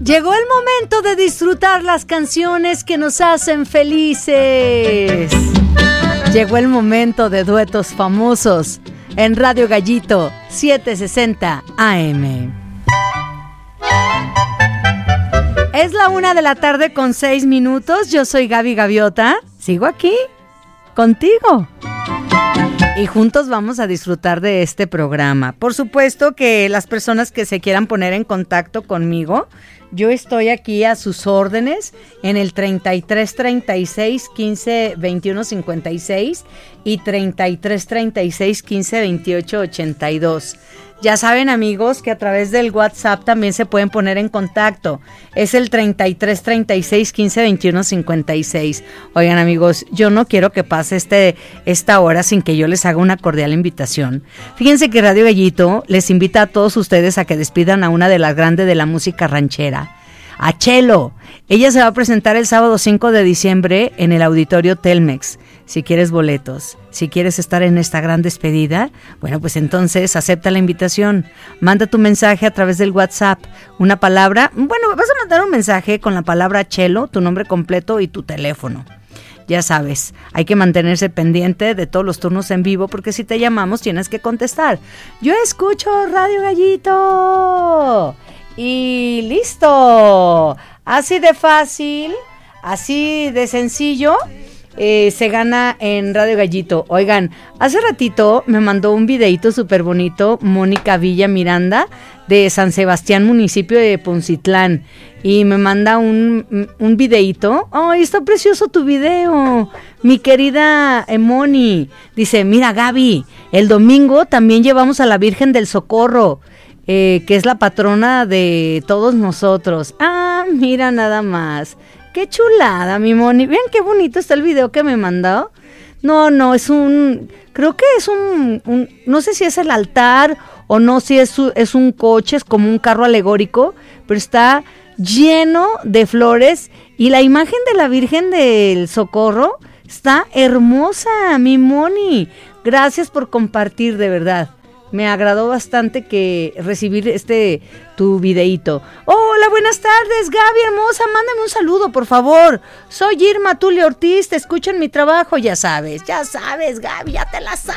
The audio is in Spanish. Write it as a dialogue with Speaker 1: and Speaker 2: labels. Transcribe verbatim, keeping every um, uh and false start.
Speaker 1: Llegó el momento de disfrutar las canciones que nos hacen felices. Llegó el momento de duetos famosos en Radio Gallito setecientos sesenta A M. Es la una de la tarde con seis minutos. Yo soy Gaby Gaviota. Sigo aquí contigo. Y juntos vamos a disfrutar de este programa. Por supuesto que las personas que se quieran poner en contacto conmigo, yo estoy aquí a sus órdenes en el treinta y tres treinta y seis quince veintiuno cincuenta y seis y treinta y tres treinta y seis quince veintiocho ochenta y dos. Ya saben, amigos, que a través del WhatsApp también se pueden poner en contacto. Es el treinta y tres treinta y seis quince veintiuno cincuenta y seis. Oigan, amigos, yo no quiero que pase este, esta hora sin que yo les haga una cordial invitación. Fíjense que Radio Gallito les invita a todos ustedes a que despidan a una de las grandes de la música ranchera, a Chelo. Ella se va a presentar el sábado cinco de diciembre en el Auditorio Telmex. Si quieres boletos, si quieres estar en esta gran despedida, bueno, pues entonces acepta la invitación. Manda tu mensaje a través del WhatsApp, una palabra, bueno, vas a mandar un mensaje con la palabra Chelo, tu nombre completo y tu teléfono. Ya sabes, hay que mantenerse pendiente de todos los turnos en vivo porque si te llamamos tienes que contestar. Yo escucho Radio Gallito. Y listo. Así de fácil, así de sencillo. Eh, se gana en Radio Gallito. Oigan, hace ratito me mandó un videito súper bonito Mónica Villa Miranda de San Sebastián, municipio de Poncitlán, y me manda un, un videito. ¡Ay, está precioso tu video! Mi querida Moni dice, mira Gaby, el domingo también llevamos a la Virgen del Socorro, eh, que es la patrona de todos nosotros. Ah, mira nada más. ¡Qué chulada, mi Moni! Vean qué bonito está el video que me mandó. No, no, es un... Creo que es un... un no sé si es el altar o no si es, es un coche, es como un carro alegórico, pero está lleno de flores y la imagen de la Virgen del Socorro está hermosa, mi Moni. Gracias por compartir, de verdad. Me agradó bastante que recibir este tu videíto. Hola, buenas tardes, Gaby hermosa, mándame un saludo, por favor. Soy Irma Tulio Ortiz, te escucho en mi trabajo, ya sabes, ya sabes, Gaby, ya te la sabes.